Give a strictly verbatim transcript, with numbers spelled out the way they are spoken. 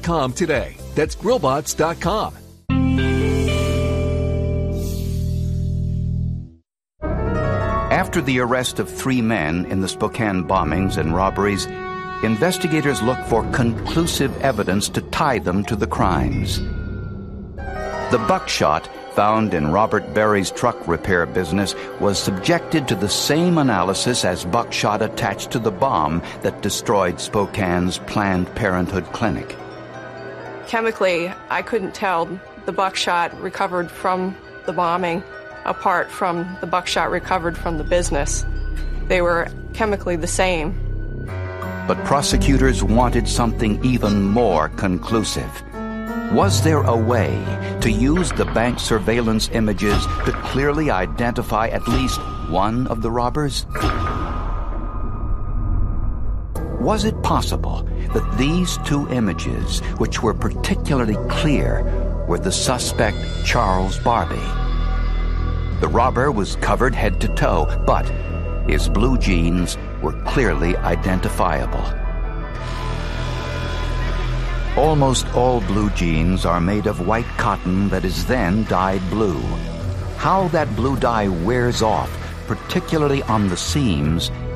com today. That's grillbots dot com. After the arrest of three men in the Spokane bombings and robberies, investigators look for conclusive evidence to tie them to the crimes. The buckshot found in Robert Berry's truck repair business was subjected to the same analysis as buckshot attached to the bomb that destroyed Spokane's Planned Parenthood clinic. Chemically, I couldn't tell the buckshot recovered from the bombing apart from the buckshot recovered from the business. They were chemically the same. But prosecutors wanted something even more conclusive. Was there a way to use the bank surveillance images to clearly identify at least one of the robbers? Was it possible that these two images, which were particularly clear, were the suspect Charles Barbie? The robber was covered head to toe, but his blue jeans were clearly identifiable. Almost all blue jeans are made of white cotton that is then dyed blue. How that blue dye wears off, particularly on the seams,